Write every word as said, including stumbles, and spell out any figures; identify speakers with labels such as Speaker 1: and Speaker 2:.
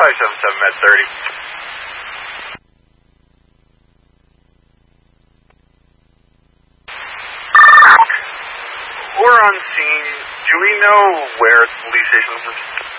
Speaker 1: five seven seven med thirty. We're on scene. Do we know where the police station is?